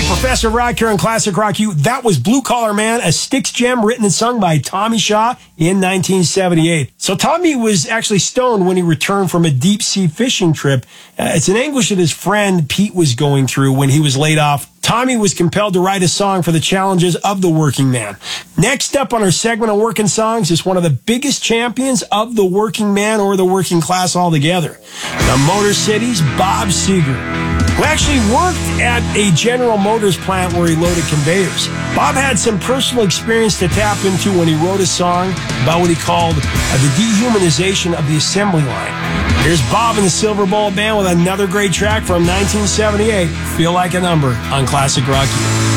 Professor Rock here on Classic Rock U. That was Blue Collar Man, a Styx gem written and sung by Tommy Shaw in 1978. So Tommy was actually stoned when he returned from a deep-sea fishing trip. It's an anguish that his friend Pete was going through when he was laid off. Tommy was compelled to write a song for the challenges of the working man. Next up on our segment of Working Songs is one of the biggest champions of the working man or the working class altogether. The Motor City's Bob Seger, who actually worked at a General Motors plant where he loaded conveyors. Bob had some personal experience to tap into when he wrote a song about what he called the dehumanization of the assembly line. Here's Bob and the Silver Bullet Band with another great track from 1978, Feel Like a Number on Classic Rock U.